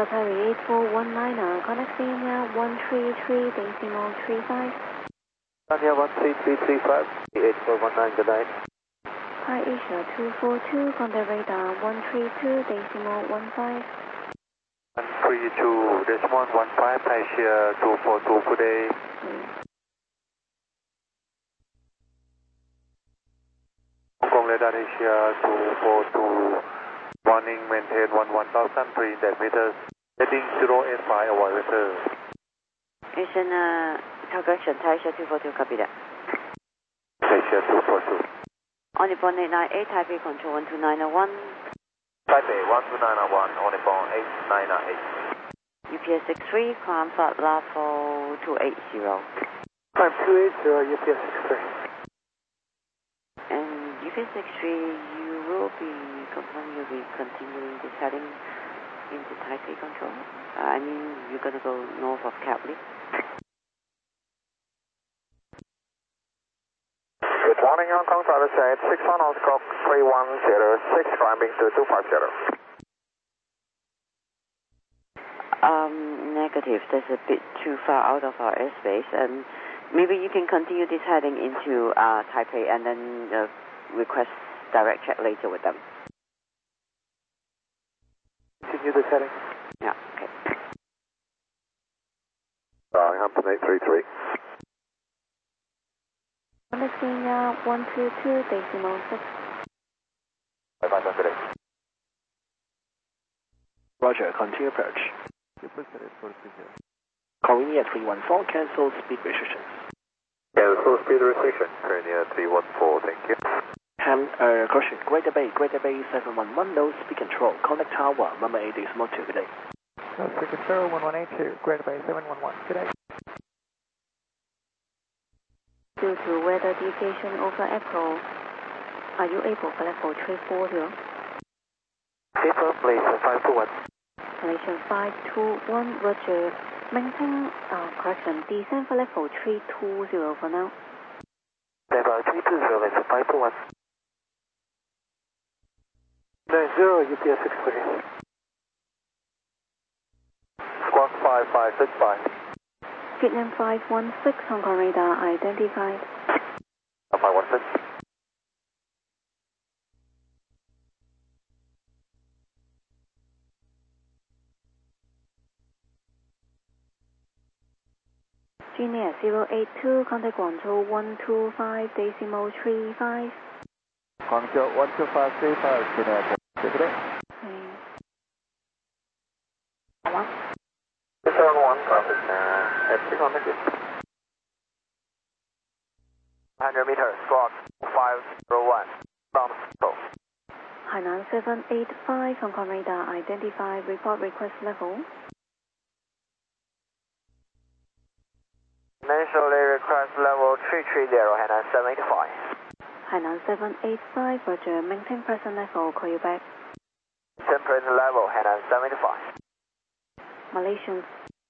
Qatari 8419, connecting 133.35. Tanya 13335, 8419, good night. Hi Asia 242, contact radar 132.15. 132.15, Asia 242, good day. Hong Kong radar Asia 242, warning maintain 11,300 meters, heading 085, avoid weather. Asian correction, Asia 242, copy that. Asia 242. On the phone 898, Taipei control 12901. Taipei 12901, on the phone 8998. UPS 63, climb flight level 280. Climb 280, UPS 63. And UPS 63, you will be confirming you'll be continuing this heading into Taipei control. I mean, you're going to go north of Capley. Good morning, Hong Kong Southern Side, 61 Oscorp 3106, climbing to 250. Negative, that's a bit too far out of our airspace, and maybe you can continue this heading into Taipei and then request direct check later with them. Continue this heading? Yeah, okay. Hampton 833. Connecting 122.6. Bye-bye, good day. Roger, continue approach. Korea 314, cancel speed restrictions. Cancel speed restriction. Korea 314, thank you. Caution, Greater Bay 711, no speed control. Contact tower, number 8 is not 2, good day. No speed control, 1182, Greater Bay 711, good day. Due to weather deviation over April, are you able for level 340? People, please, 521. Malaysian 521, Roger. Maintain, correction, descend for level 320 for now. Level 320, that's 521. 90, UPS 63. Squawk 5565. Vietnam 516, Hong Kong radar identified. 516. Genius 082, contact Guangzhou 125.35. Guangzhou 12535, Genius. Good day. Okay. 71, traffic, at 600. 100 meters, squawk 501, bound control. Hainan 785, Hong Kong radar identified, report request level. Initially request level 330, Hainan 785. Hainan 785, Roger, maintain present level, call you back. Present level, Hainan 785. Malaysian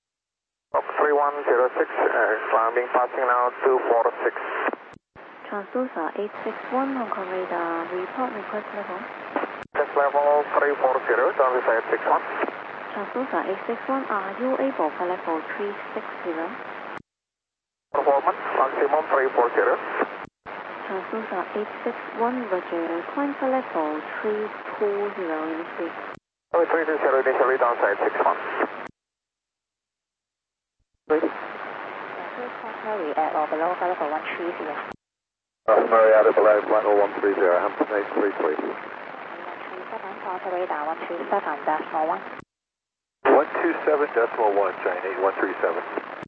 3106, climbing, passing now 246. Transducer 861, Hong Kong radar, report request level. Test level 340, down the side 61. Transducer 861, are you able for level 360? Performance, maximum 340. Transducer 861, Roger, climb for level 320 initially. 320, initially downside 61. Ready? Murray at or below for level 130. Murray at or below flight 130, Hampton 833. 137, contact radar 137.1. 127.1, China 8137.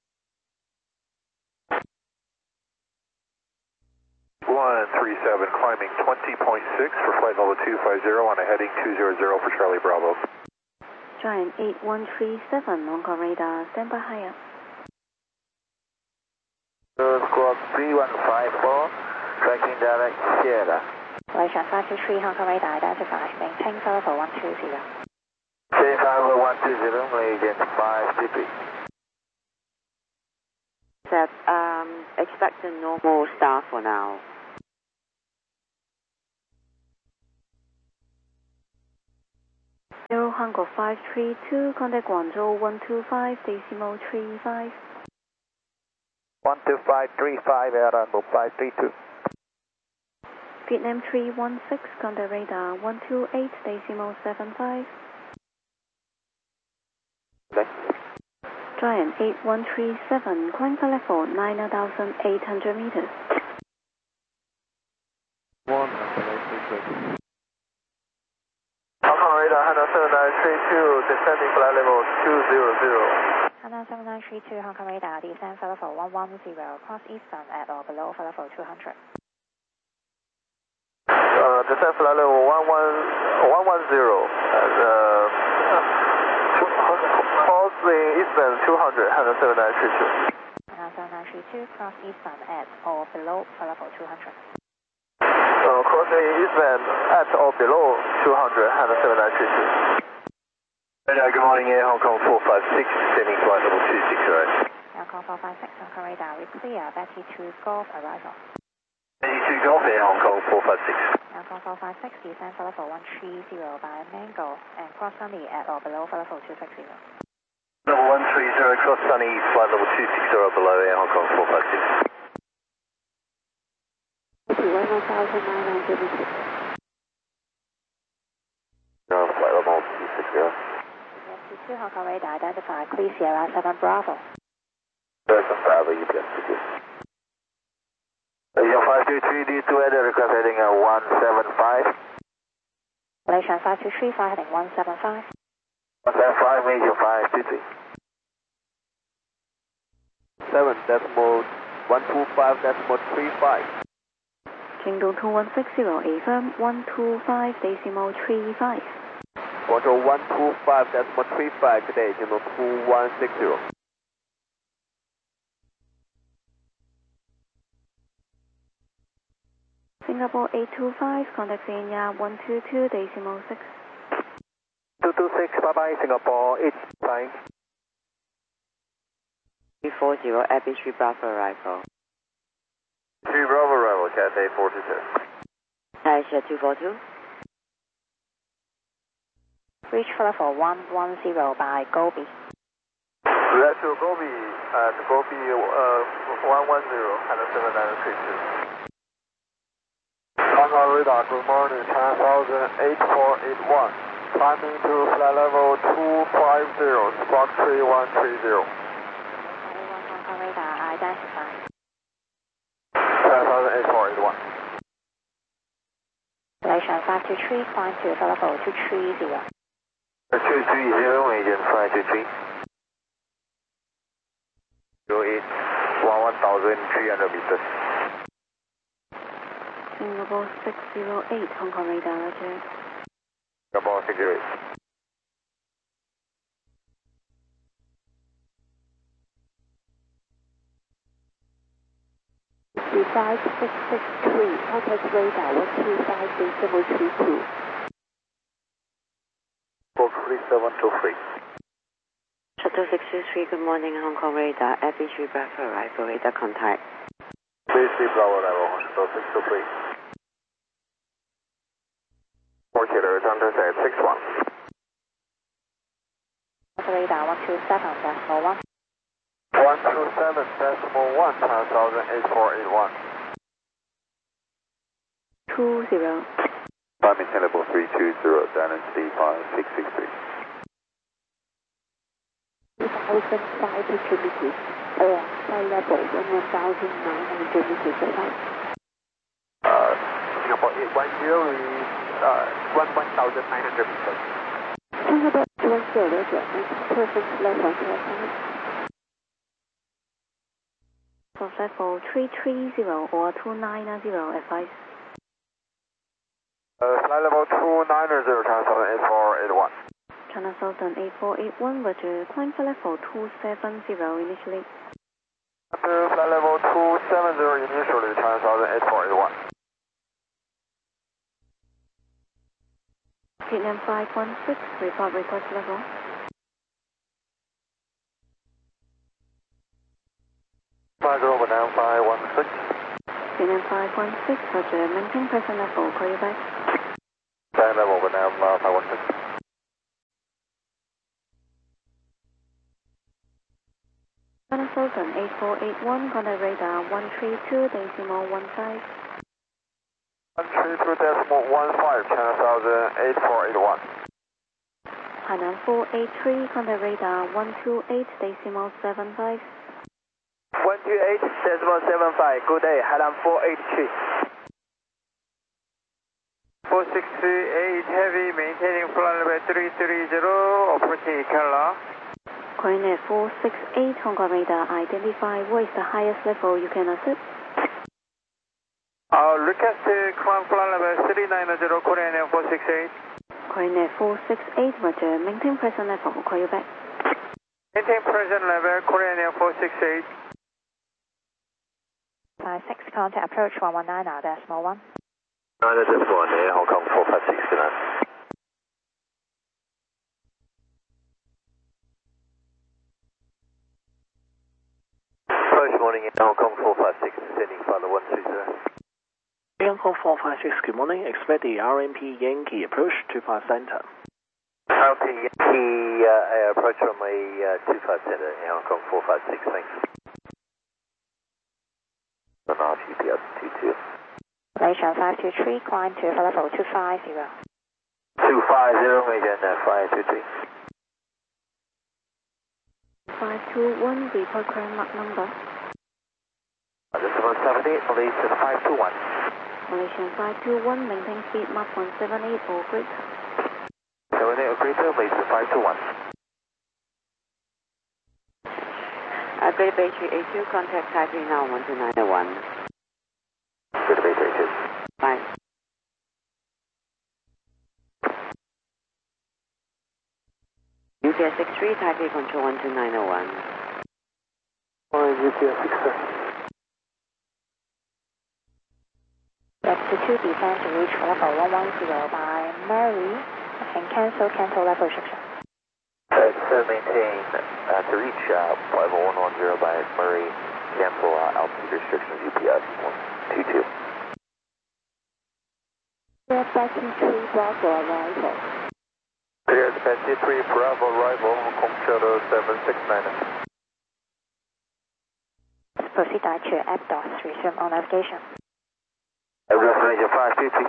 137, climbing 20.6 for flight level 250 on a heading 200 for Charlie Bravo. Giant 8137, Hong Kong radar, stand by higher. Squawk 3154, tracking direct Sierra. Malaysian 523, Hong Kong radar identified, maintain for level 120. Sierra 120, Malaysian 523. That, expect the normal start for now. Hanko 532, contact Guangzhou 125.35. 12535, Air Hanko 532. Vietnam 316, contact radar 128.75. Okay. Giant 8137, climb for level 9,800 meters. 133. Hong Kong radar, Hanna 7932, descending flight level 200. Hanna 7932, Hong Kong radar, descend for level 110, cross eastbound at or below for level 200. Descend flight level 110, and crossing eastbound 200, Hanna 7932. Hanna 7932, cross eastbound at or below for level 200. Crossing eastbound at or below 200, Hanna 7932. Radar, good morning, Air Hong Kong 456, descending flight level 260. Air Hong Kong 456, Hong Kong radar, we clear Betty 2 Golf arrival. Betty 2 Golf, Air Hong Kong 456. Air Hong Kong 456, descend for level 130 by Mango and cross sunny at or below for level 260. Level 130, cross sunny, flight level 260 or below, Air Hong Kong 456. 1,900 meters. Flight level 260. 2 Hong Kong radar, identify, clear Sierra 7 Bravo. 7 Bravo, UPS, Asia 523, D2 weather, request heading 175. Malaysian 523, fly heading 175. 175, Major 523. 7.125.35. Kingdom 2160, affirm 125.35. Guangzhou 125.35 today, Kingdom 2160. Singapore 825, contact Xenia 122.6. 226, bye-bye, Singapore 85. 340, Abbey 3 Bravo arrival. 3 Bravo arrival, Cathay 422. Asia 242. Reach for level 110 by Gobi. That's to Gobi, Gobi 110, Hanna 7932. Hong Kong radar, good morning, 10,08481. Climbing to flight level 250, spark 3130. Hong Kong radar, identify. 10,08481. Malaysian 523, climb to level 230. 230, Agent 523. 08, 1,300 meters. Singapore 608, Hong Kong radar, roger. Singapore 608. C5663, contact radar 125.732. 43723. Shuttle 623, good morning, Hong Kong radar, Abbey 3 Bravo arrival, radar contact. 3 Bravo level, Shuttle 623. 4 kilo, contact at 61. Radar 127.1. 127.1, 10,8481. 20. Climbing level 320, dynasty 5663. 2,500 meters, or flight level 1,900 meters apart. Singapore 810 is 1,900 meters. Singapore 810, roger, perfect level 105. For level 330 or 290, advice. Flight level 290, 10,8481. China Southern 8481, roger, climb for level 270 initially. Flight level 270, initially 10,8481. Vietnam 516, report request level. Vietnam 516. Vietnam 516, roger, maintain present level, call you back. Level Vietnam 516. 10,08481, contact radar 132 decimal 15. 132 decimal 15, 10,08481. Hainan 483, contact radar 128 decimal 75. 128 decimal 75, good day, Hainan 483. 4638 Heavy, maintaining flight level 330, approaching Kerala. Coordinate 468, Hong Kong radar, identify what is the highest level you can accept. Request climb flight level 390, Korean Air 468. Coordinate 468, roger, maintain present level, call you back. Maintain present level, Korean Air 468. 56, contact approach 119 now, decimal 1. 9 decimal 1, Air Hong Kong 456 to land. Approach morning, Air Hong Kong 456, descending flight level 130. Hong Kong 456, good morning. Expect the RMP Yankee approach 25 center. RMP Yankee approach runway 25 center, Air Hong Kong 456, thanks. 1.5 UPS 22. Malaysian 523, climb to level 250. 250, Malaysian 523. 521, report current Mach number. This is 178, Malaysian 521. Malaysian 521, maintain speed Mach 178 or greater. 78 or greater, Malaysian 521. Great Bay 382, contact Taipei now 12901. Great Bay 382. Bye. UPS 63, Taipei control 12901. UPS 63. Altitude descend to reach level 110 by Mary and cancel level restriction. Maintain to reach level 110 by Murray, cancel altitude restrictions UPS 122. Dispatch 3 Bravo arrival. Clear Dispatch 3 Bravo arrival, Hong Kong Shuttle 769. Proceed to FDOS, resume on navigation. Malaysia 550.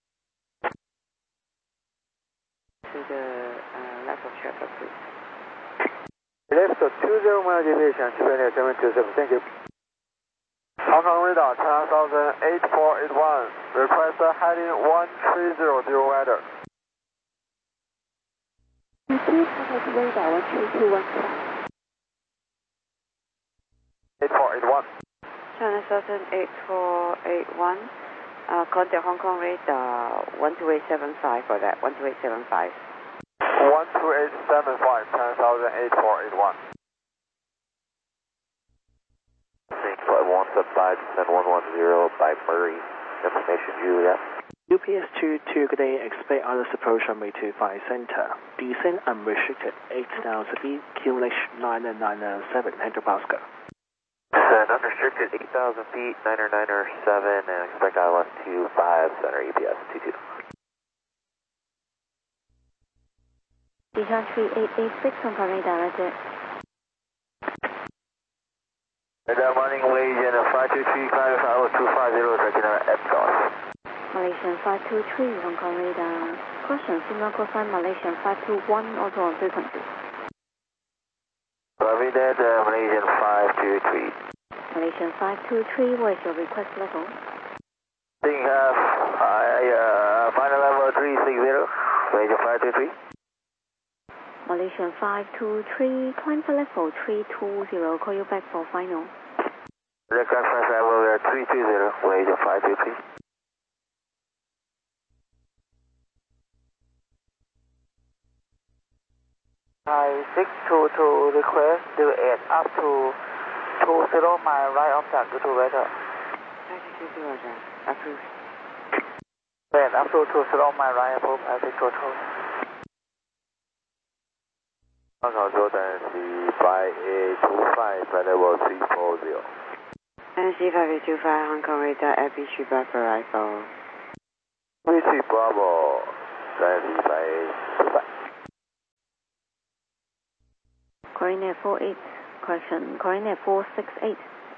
To the left of Sherpa, please. Left 20 miles deviation, Japan 727, thank you. Hong Kong radar 10,08481, request heading 1300 weather. Repeat contact radar 13215. 8481. China Southern 8481. Contact Hong Kong radar 12875 for that, 12875. 12875, 10,08481. Flight 175, descend 110 by Murray. Information Juliet. UPS 22, good day. Expect others approach runway 25 center. Descend unrestricted 8,000 feet, QNH 997 hectopascal. Descend unrestricted 8,000 feet, 997, and expect ILS 25 center, UPS 22. Dijon 3886, Hong Kong radar, roger. Radar morning, Malaysian 523, climb ILS 250, tracking FDOS. Malaysian 523, Hong Kong radar. Caution, signal call sign Malaysian 521, also on frequency. Copy that, Malaysian 523. Malaysian 523, what is your request level? Final level 360, Malaysian 523. Malaysian 523, climb for level 320, call you back for final. Request level 320, Malaysian 523. Hi, 622 request deviate up to 20 mile right of target to weather. 562 roger. Approved. Then up to 20 mile right above Pacific Total. 香港坐等是 5825 flight level 340. NC 5825, Hong Kong radar, Abbey Street Bravo arrival. BC Bravo, NC 5825. Coordinate correction, Korean Air 468.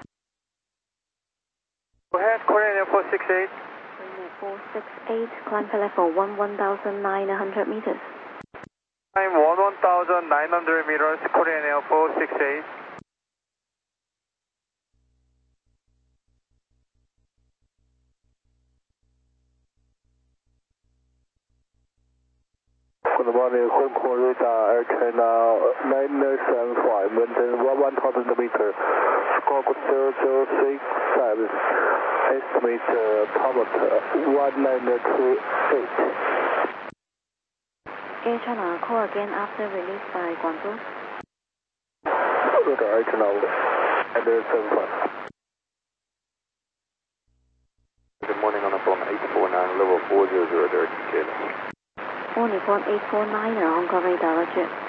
Go ahead, Korean Air 468. Korean Air 468, climb to level 11,900 meters. Climb 11,900 meters, Korean Air 468. Good morning, Hong Kong radar, Air China 975, maintain 1,000 meters, squawk 0067, estimate parameter 1928. Air China, call again after release by Guangzhou. Radar, Air China 975. Good morning on the phone 849, level 400, Derek Taylor. Only 1849 Hong Kong radar, Roger.